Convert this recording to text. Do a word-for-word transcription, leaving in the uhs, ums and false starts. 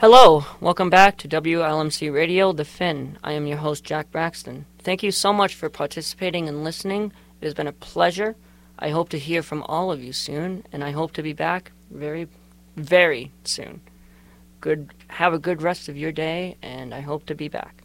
Hello, welcome back to W L M C Radio, The Fin. I am your host, Jack Braxton. Thank you so much for participating and listening. It has been a pleasure. I hope to hear from all of you soon, and I hope to be back very, very soon. Good. Have a good rest of your day, and I hope to be back.